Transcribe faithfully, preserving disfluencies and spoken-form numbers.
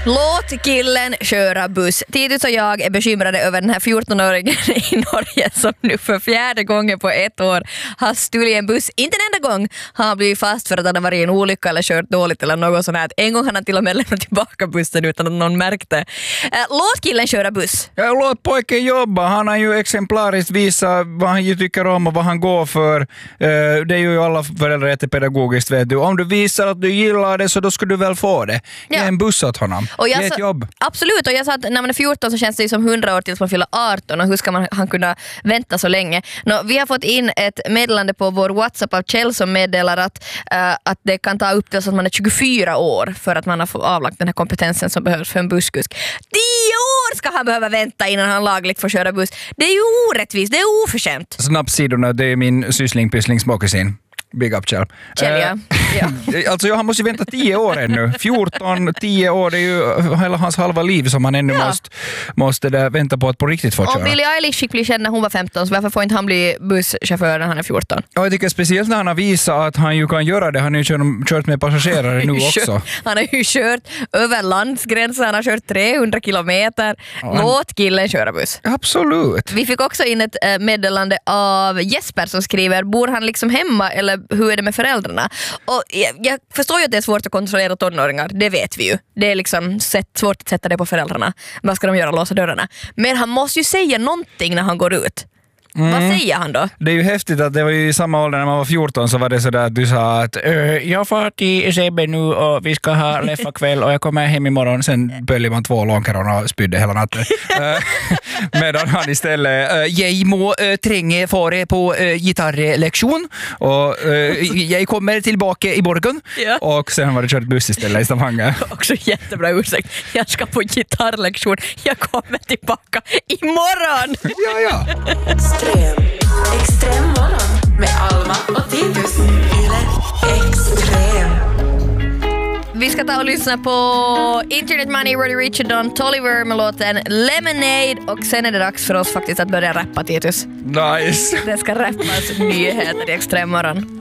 Låt killen köra buss. Tidigt och jag är bekymrade över den här fjortonåringen i Norge som nu för fjärde gången på ett år har stulit en buss. Inte en enda gång har han blivit fast för att han har varit i en olycka eller kört dåligt eller något sånt här. En gång har han till och med lämnat tillbaka bussen utan att någon märkte. Låt killen köra buss. Ja, låt pojken jobba. Han har ju exemplariskt visat vad han ju tycker om och vad han går för. Det är ju alla föräldrar jättepedagogiskt, vet du. Om du visar att du gillar det så då ska du väl få det. Ge ja. en buss åt honom. Och jag Ge ett sa, jobb. Absolut, och jag sa att när man är fjorton så känns det som hundra år tills man fyller arton och hur ska man han kunna vänta så länge? Nå, vi har fått in ett meddelande på vår WhatsApp av Kjell som meddelar att, uh, att det kan ta upp till så att man är tjugofyra år för att man har avlagt den här kompetensen som behövs för en busskusk. Tio år ska han behöva vänta innan han lagligt får köra buss. Det är ju orättvist, det är oförtjänt. Snabbsidorna, det är min syssling, pyssling, småkusin. Big up, Kjell. Kjell, ja. Uh, alltså, han måste ju vänta tio år ännu. fjorton, tio år, det är ju hela hans halva liv som han ännu ja. måste, måste där vänta på att på riktigt få köra. Och Billie Eilish fick bli känd när hon var femton, så varför får inte han bli busschaufför när han är fjorton? Ja, jag tycker speciellt när han har visat att han ju kan göra det. Han har ju kört, kört med passagerare nu också. Han har ju kört över landsgränsen, han har kört trehundra kilometer. Ja, låt killen köra buss. Absolut. Vi fick också in ett meddelande av Jesper som skriver, bor han liksom hemma eller hur är det med föräldrarna? Och jag, jag förstår ju att det är svårt att kontrollera tonåringar, det vet vi ju. Det är liksom sätt, svårt att sätta det på föräldrarna. Vad ska de göra? Låsa dörrarna. Men han måste ju säga någonting när han går ut. Mm. Vad säger han då? Det är ju häftigt att det var ju i samma ålder när man var fjorton så var det sådär att du sa att jag får till Sebbe nu och vi ska ha leffa kväll och jag kommer hem imorgon. Sen böljer man två långkaron och spydde hela natten. Medan han istället jag må tränge fara på gitarrlektion och jag kommer tillbaka i morgon. Ja. Och sen var det kört buss istället i Stavanger. Också jättebra ursäkt. Jag ska på gitarrlektion. Jag kommer tillbaka imorgon. Ja, ja. Extrem, extrem morgon med Alma och Titus. Extrem. Vi ska ta och lyssna på Internet Money, Roddy Ricch och Don Toliver med låten Lemonade. Och sen är det dags för oss faktiskt att börja rappa, Titus. Nice. Det ska rappas nyheter i Extrem morgon.